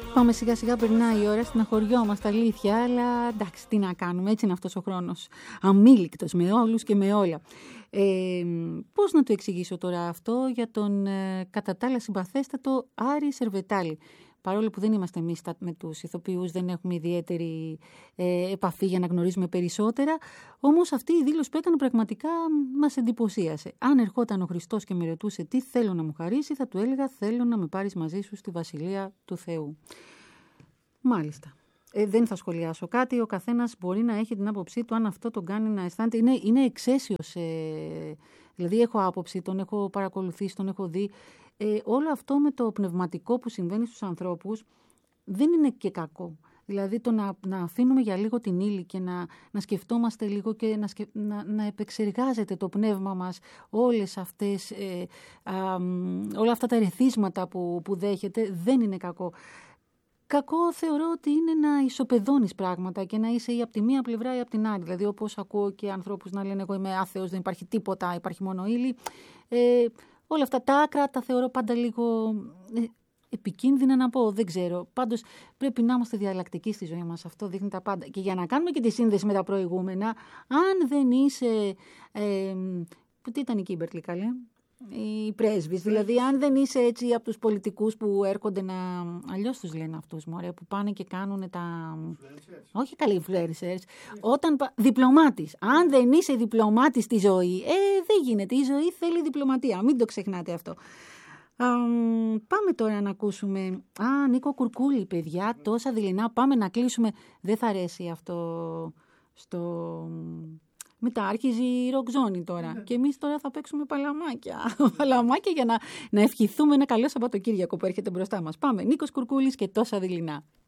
Πάμε σιγά σιγά, περνάει η ώρα, στεναχωριόμαστε, αλήθεια, αλλά εντάξει, τι να κάνουμε, έτσι είναι αυτός ο χρόνος. Αμήλικτος με όλους και με όλα. Πώς να το εξηγήσω τώρα αυτό για τον κατά τα άλλα συμπαθέστατο Άρη Σερβετάλη. Παρόλο που δεν είμαστε εμείς με τους ηθοποιούς, δεν έχουμε ιδιαίτερη επαφή για να γνωρίζουμε περισσότερα, όμως αυτή η δήλωση που έκανε πραγματικά μας εντυπωσίασε. Αν ερχόταν ο Χριστός και με ρωτούσε τι θέλω να μου χαρίσει, θα του έλεγα θέλω να με πάρεις μαζί σου στη Βασιλεία του Θεού. Μάλιστα. Δεν θα σχολιάσω κάτι, ο καθένας μπορεί να έχει την άποψή του αν αυτό τον κάνει να αισθάνεται. Είναι εξαίσιος, δηλαδή έχω άποψη, τον έχω παρακολουθήσει, τον έχω δει. Όλο αυτό με το πνευματικό που συμβαίνει στους ανθρώπους δεν είναι και κακό. Δηλαδή το να αφήνουμε για λίγο την ύλη και να σκεφτόμαστε λίγο και να επεξεργάζεται το πνεύμα μας όλες αυτές, όλα αυτά τα ερεθίσματα που δέχεται, δεν είναι κακό. Κακό θεωρώ ότι είναι να ισοπεδώνεις πράγματα και να είσαι ή από τη μία πλευρά ή από την άλλη. Δηλαδή όπως ακούω και ανθρώπους να λένε εγώ είμαι άθεος, δεν υπάρχει τίποτα, υπάρχει μόνο ύλη. Όλα αυτά τα άκρα τα θεωρώ πάντα λίγο επικίνδυνα να πω, δεν ξέρω. Πάντως πρέπει να είμαστε διαλλακτικοί στη ζωή μας, αυτό δείχνει τα πάντα. Και για να κάνουμε και τη σύνδεση με τα προηγούμενα, αν δεν είσαι, τι ήταν η Κίμπερλι καλέ, οι πρέσβεις, δηλαδή αν δεν είσαι έτσι από τους πολιτικούς που έρχονται να, αλλιώς τους λένε αυτούς μωρέ, που πάνε και κάνουν τα, όχι καλοί influencers, όταν διπλωμάτης, αν δεν είσαι διπλωμάτης στη ζωή, δεν γίνεται, η ζωή θέλει διπλωματία, μην το ξεχνάτε αυτό. Πάμε τώρα να ακούσουμε Νίκο Κουρκούλη, παιδιά, τόσα δειλινά, πάμε να κλείσουμε, δεν θα αρέσει αυτό μετά άρχιζε η ροκζόνη τώρα. Και εμείς τώρα θα παίξουμε παλαμάκια. Παλαμάκια για να ευχηθούμε ένα καλό Σαββατοκύριακο που έρχεται μπροστά μας. Πάμε. Νίκος Κουρκούλης και τόσα δειλινά.